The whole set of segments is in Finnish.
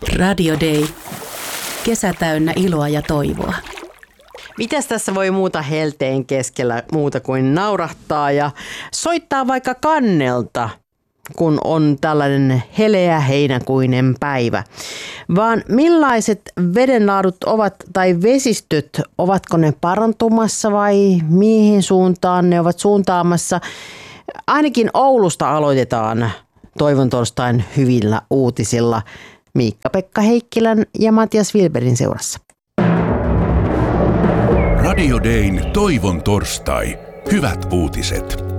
Radio Day. Kesä täynnä iloa ja toivoa. Mitäs tässä voi muuta helteen keskellä muuta kuin naurahtaa ja soittaa vaikka kannelta, kun on tällainen heleä heinäkuinen päivä. Vaan millaiset vedenlaadut ovat tai vesistöt, ovatko ne parantumassa vai mihin suuntaan ne ovat suuntaamassa? Ainakin Oulusta aloitetaan Toivon torstain hyvillä uutisilla Miikka-Pekka Heikkilän ja Matias Wilberin seurassa. Radio Dayn Toivon torstai. Hyvät uutiset.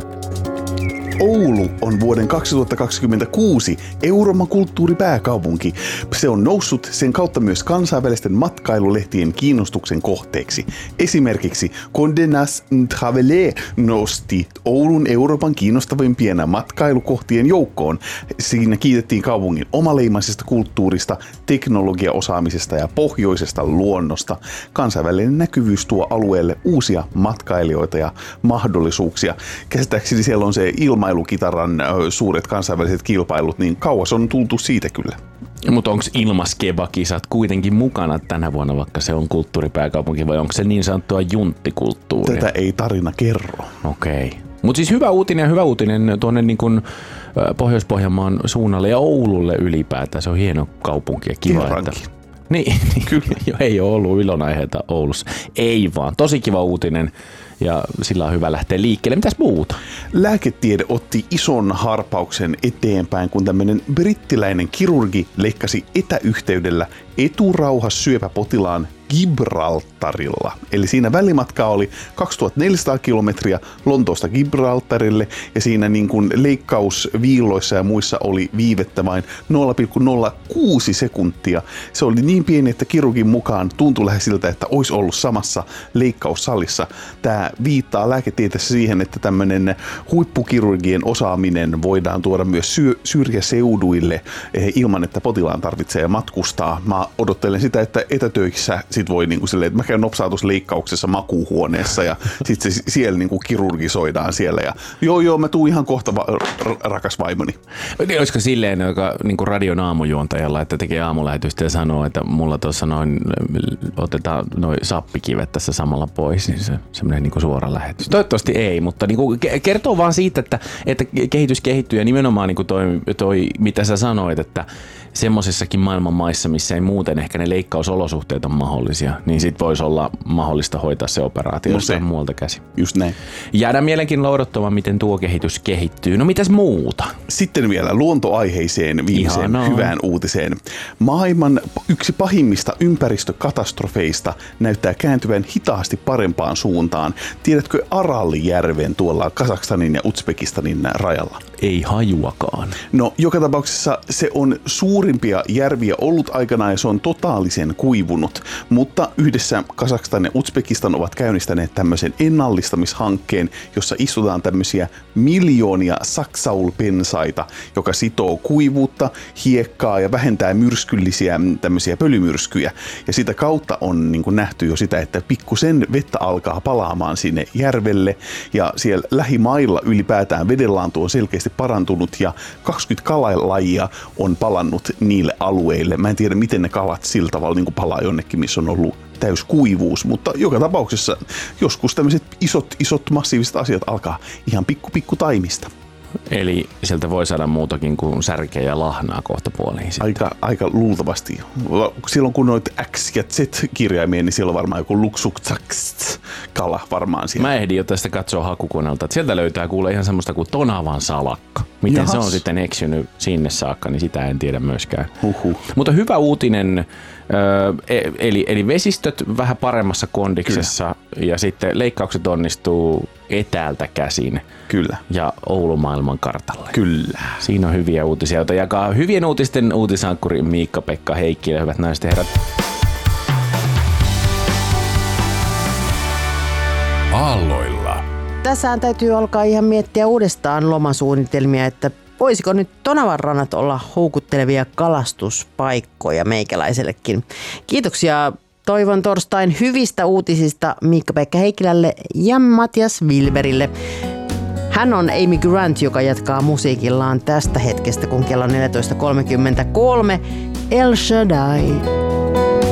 Oulu on vuoden 2026 Euroopan kulttuuripääkaupunki. Se on noussut sen kautta myös kansainvälisten matkailulehtien kiinnostuksen kohteeksi. Esimerkiksi Condé Nast Traveler nosti Oulun Euroopan kiinnostavimpien matkailukohtien joukkoon. Siinä kiitettiin kaupungin omaleimaisesta kulttuurista, teknologiaosaamisesta ja pohjoisesta luonnosta. Kansainvälinen näkyvyys tuo alueelle uusia matkailijoita ja mahdollisuuksia. Käsittääkseni siellä on se ilmailukitaran suuret kansainväliset kilpailut, niin kauas on tultu siitä kyllä. Mutta onko ilmaskebakisat kuitenkin mukana tänä vuonna, vaikka se on kulttuuripääkaupunki, vai onko se niin sanottua junttikulttuuria? Tätä ei tarina kerro. Okei. Mutta siis hyvä uutinen tuonne niin kuin Pohjois-Pohjanmaan suunnalle ja Oululle ylipäätään. Se on hieno kaupunki ja kiva. Niin, kyllä. Ei ole ollut ilonaiheita Oulussa. Ei vaan. Tosi kiva uutinen. Ja sillä on hyvä lähteä liikkeelle. Mitäs muuta? Lääketiede otti ison harppauksen eteenpäin, kun tämmöinen brittiläinen kirurgi leikkasi etäyhteydellä eturauhassyöpäpotilaan Gibraltarilla. Eli siinä välimatka oli 2400 kilometriä Lontoosta Gibraltarille ja siinä niin kuin leikkausviiloissa ja muissa oli viivettä vain 0,06 sekuntia. Se oli niin pieni, että kirurgin mukaan tuntui lähes siltä, että olisi ollut samassa leikkaussalissa. Tämä viittaa lääketieteessä siihen, että tämmöinen huippukirurgien osaaminen voidaan tuoda myös syrjäseuduille ilman, että potilaan tarvitsee matkustaa. Mä odottelen sitä, että etätöissä sit voi niinku silleen, että mä käyn nopsautus leikkauksessa makuuhuoneessa ja sit se siellä niinku kirurgisoidaan siellä ja joo, mä tuun ihan kohta rakas vaimoni. Olisiko silleen, joka niinku radion aamujuontajalla, että tekee aamulähetystä ja sanoo, että mulla tuossa otetaan noin sappikivet tässä samalla pois, niin se semmoinen niinku suora lähetys. Toivottavasti ei, mutta niinku kertoo vaan siitä, että kehitys kehittyy ja nimenomaan niinku toi mitä sä sanoit, että semmoisissakin maailman maissa, missä ei muuten ehkä ne leikkausolosuhteet on mahdollisia, niin sit voisi olla mahdollista hoitaa se operaatio jostain muualta käsin. Just näin. Jäädään mielenkiinnolla odottamaan, miten tuo kehitys kehittyy. No mitäs muuta? Sitten vielä luontoaiheiseen viimeiseen hyvään uutiseen. Maailman yksi pahimmista ympäristökatastrofeista näyttää kääntyvän hitaasti parempaan suuntaan. Tiedätkö Aralijärven tuolla Kazakstanin ja Uzbekistanin rajalla? Ei hajuakaan. No joka tapauksessa se on suurimpia järviä ollut aikanaan ja se on totaalisen kuivunut, mutta yhdessä Kazakstan ja Uzbekistan ovat käynnistäneet tämmöisen ennallistamishankkeen, jossa istutaan tämmöisiä miljoonia saksaulpensaita, joka sitoo kuivuutta, hiekkaa ja vähentää myrskyllisiä tämmöisiä pölymyrskyjä. Ja sitä kautta on niin kuin nähty jo sitä, että pikkusen vettä alkaa palaamaan sinne järvelle ja siellä lähimailla ylipäätään vedenlaantu on selkeästi parantunut ja 20 kalalajia on palannut niille alueille. Mä en tiedä, miten ne kalat sillä tavalla niin kuin palaa jonnekin, missä on ollut täys kuivuus, mutta joka tapauksessa joskus tämmöiset isot massiiviset asiat alkaa ihan pikku taimista. Eli sieltä voi saada muutakin kuin särkeä ja lahnaa kohta puoliin. Aika luultavasti. Silloin kun noit X ja Z-kirjaimia, niin siellä on varmaan joku luksuksaks-kala varmaan siellä. Mä ehdin jo tästä katsoa hakukoneelta, että sieltä löytää kuule ihan semmoista kuin tonavan salakka. Miten se on sitten eksynyt sinne saakka, niin sitä en tiedä myöskään. Mutta hyvä uutinen, eli vesistöt vähän paremmassa kondiksessa. Kyllä. Ja sitten leikkaukset onnistuu etäältä käsin. Kyllä. Ja Oulun maailman kartalle. Kyllä. Siinä on hyviä uutisia, joita jakaa hyvien uutisten uutisankkuri Miikka-Pekka Heikkilä. Hyvät naiset ja herrat. Aalloilla. Tässähän täytyy alkaa ihan miettiä uudestaan lomasuunnitelmia, että voisiko nyt Tonavan rannat olla houkuttelevia kalastuspaikkoja meikäläisellekin. Kiitoksia Toivon torstain hyvistä uutisista Miikka-Pekka Heikkilälle ja Matias Wilberille. Hän on Amy Grant, joka jatkaa musiikillaan tästä hetkestä, kun kello 14.33. El Shaddai.